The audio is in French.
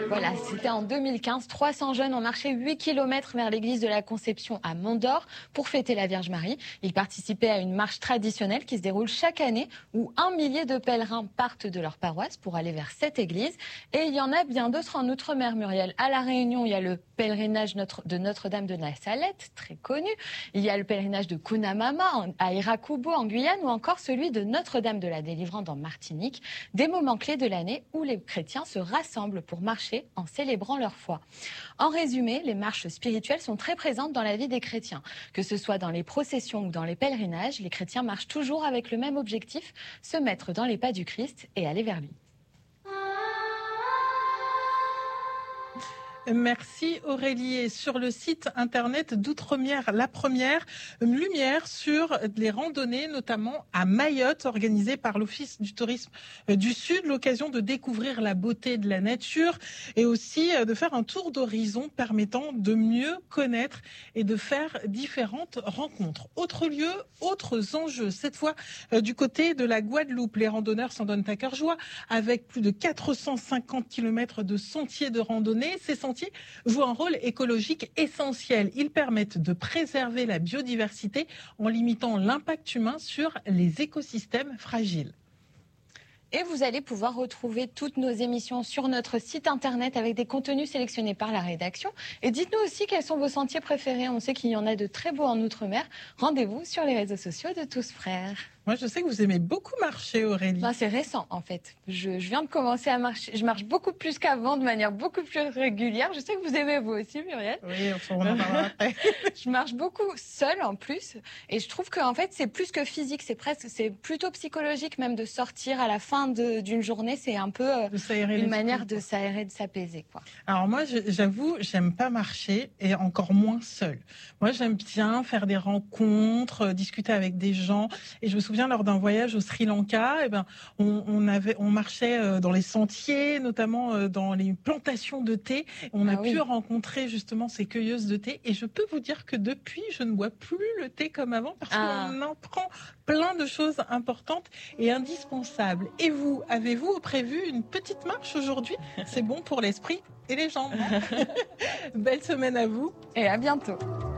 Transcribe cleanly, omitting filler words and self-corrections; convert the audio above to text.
Voilà, c'était en 2015. 300 jeunes ont marché 8 km vers l'église de la Conception à Mont-d'Or pour fêter la Vierge Marie. Ils participaient à une marche traditionnelle qui se déroule chaque année où 1 millier de pèlerins partent de leur paroisse pour aller vers cette église. Et il y en a bien d'autres en Outre-mer, Muriel. À La Réunion, il y a le pèlerinage de Notre-Dame de la Salette, très connu. Il y a le pèlerinage de Cunamama à Irakubo en Guyane ou encore celui de Notre-Dame de la Délivrance en Martinique. Des moments clés de l'année où les chrétiens se rassemblent pour marcher en célébrant leur foi. En résumé, les marches spirituelles sont très présentes dans la vie des chrétiens. Que ce soit dans les processions ou dans les pèlerinages, les chrétiens marchent toujours avec le même objectif, se mettre dans les pas du Christ et aller vers lui. Merci Aurélie. Et sur le site internet d'Outremer, la première lumière sur les randonnées, notamment à Mayotte, organisées par l'Office du tourisme du Sud. L'occasion de découvrir la beauté de la nature et aussi de faire un tour d'horizon permettant de mieux connaître et de faire différentes rencontres. Autre lieu, autres enjeux. Cette fois du côté de la Guadeloupe, les randonneurs s'en donnent à cœur joie avec plus de 450 km de sentiers de randonnée. Ces sentiers jouent un rôle écologique essentiel. Ils permettent de préserver la biodiversité en limitant l'impact humain sur les écosystèmes fragiles. Et vous allez pouvoir retrouver toutes nos émissions sur notre site internet avec des contenus sélectionnés par la rédaction. Et dites-nous aussi quels sont vos sentiers préférés. On sait qu'il y en a de très beaux en Outre-mer. Rendez-vous sur les réseaux sociaux de Tous Frères. Moi, je sais que vous aimez beaucoup marcher, Aurélie. C'est récent, en fait. Je viens de commencer à marcher. Je marche beaucoup plus qu'avant, de manière beaucoup plus régulière. Je sais que vous aimez vous aussi, Muriel. Oui, on en parlera après. Je marche beaucoup seule, en plus. Et je trouve qu'en fait, c'est plus que physique. C'est plutôt psychologique, même, de sortir à la fin d'une journée. C'est un peu une manière de s'aérer, de s'apaiser, quoi. Alors moi, j'avoue, j'aime pas marcher et encore moins seule. Moi, j'aime bien faire des rencontres, discuter avec des gens. Et je me souviens, lors d'un voyage au Sri Lanka, on marchait dans les sentiers, notamment dans les plantations de thé. On a pu rencontrer justement ces cueilleuses de thé. Et je peux vous dire que depuis, je ne bois plus le thé comme avant parce qu'on en prend plein de choses importantes et indispensables. Et vous, avez-vous prévu une petite marche aujourd'hui? C'est bon pour l'esprit et les jambes. Belle semaine à vous. Et à bientôt.